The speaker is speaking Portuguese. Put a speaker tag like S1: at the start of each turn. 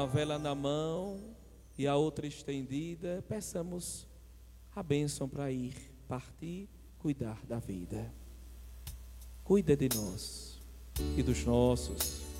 S1: a vela na mão e a outra estendida, peçamos a bênção para ir, partir, cuidar da vida. Cuida de nós e dos nossos.